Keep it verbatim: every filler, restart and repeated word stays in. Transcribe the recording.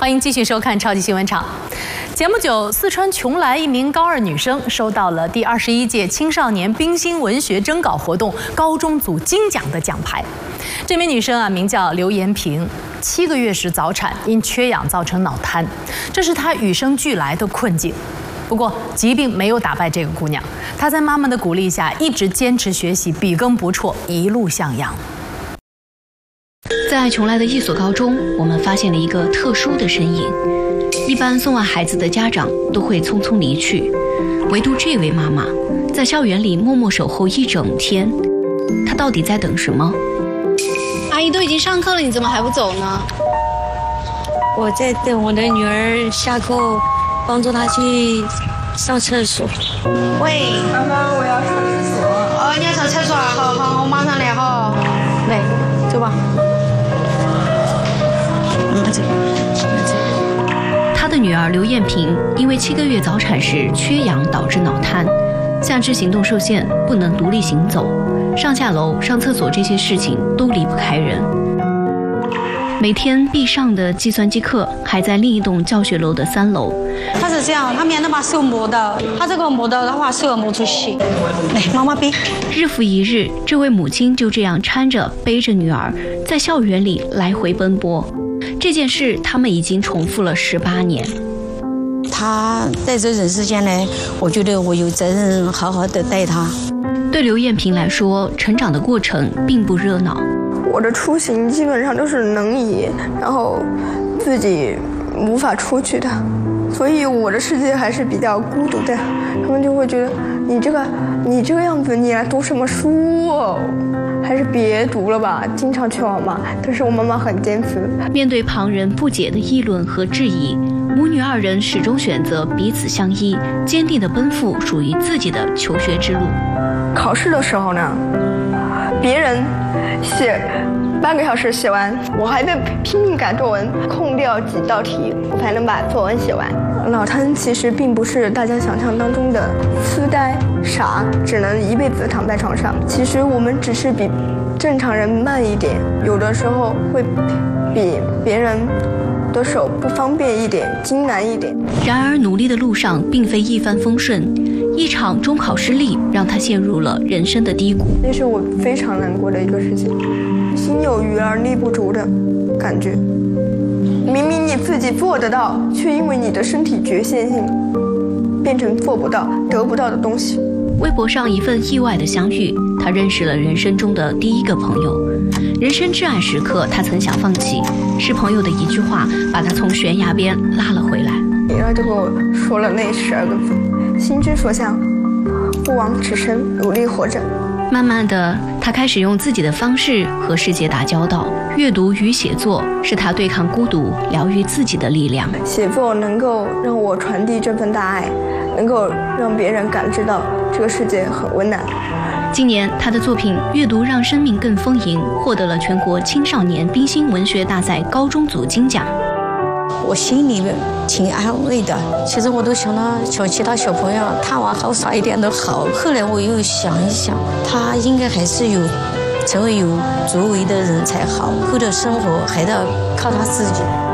欢迎继续收看《超级新闻场》。节目九，四川邛崃一名高二女生收到了第二十一届青少年冰心文学征稿活动高中组金奖的奖牌。这名女生啊，名叫刘延平，七个月时早产，因缺氧造成脑瘫，这是她与生俱来的困境。不过，疾病没有打败这个姑娘，她在妈妈的鼓励下，一直坚持学习，笔耕不辍，一路向阳。 在邛崃的一所高中，我们发现了一个特殊的身影。一般送完孩子的家长都会匆匆离去，唯独这位妈妈在校园里默默守候一整天。她到底在等什么？ 阿姨都已经上课了，你怎么还不走呢？ 我在等我的女儿下课，帮助她去上厕所。 喂， 妈妈，我要上厕所。 哦，你要上厕所啊？好好，我马上来哈。来，走吧。 他的女儿刘艳萍因为七个月早产时缺氧导致脑瘫，下肢行动受限，不能独立行走，上下楼、上厕所这些事情都离不开人。每天必上的计算机课还在另一栋教学楼的三楼。 他是这样，他免得把手磨到，他这个磨到的话，手要磨出血。来，妈妈背。 日复一日，这位母亲就这样搀着背着女儿，在校园里来回奔波。 这件事，他们已经重复了十八年。 他在这人世间呢，我觉得我有责任好好的带他。 对刘艳萍来说，成长的过程并不热闹。 我的出行基本上都是能移，然后自己无法出去的，所以我的世界还是比较孤独的。他们就会觉得你这个你这个样子，你来读什么书哦？ 还是别读了吧，经常劝我妈，但是我妈妈很坚持。 面对旁人不解的议论和质疑，母女二人始终选择彼此相依，坚定地奔赴属于自己的求学之路。 考试的时候呢，别人写半个小时写完，我还在拼命赶作文，空掉几道题，我才能把作文写完。脑瘫其实并不是大家想象当中的痴呆、傻，只能一辈子躺在床上。其实我们只是比正常人慢一点，有的时候会比别人的手不方便一点、艰难一点。 然而，努力的路上并非一帆风顺，一场中考失利让他陷入了人生的低谷。 那是我非常难过的一个事情，心有余而力不足的感觉。 明明你自己做得到，却因为你的身体局限性，变成做不到、得不到的东西。 微博上一份意外的相遇，他认识了人生中的第一个朋友。人生至暗时刻，他曾想放弃，是朋友的一句话把他从悬崖边拉了回来。 然后就跟我说了那十二个字：心之所向，不枉此生努力活着。 慢慢的，他开始用自己的方式和世界打交道。阅读与写作是他对抗孤独、疗愈自己的力量。 写作能够让我传递这份大爱，能够让别人感知到这个世界很温暖。 今年，他的作品《阅读让生命更丰盈》获得了全国青少年冰心文学大赛高中组金奖。 我心里面挺安慰的。其实我都想到小其他小朋友贪玩好耍一点都好。后来我又想一想，他应该还是有成为有作为的人才好。后的生活还得靠他自己。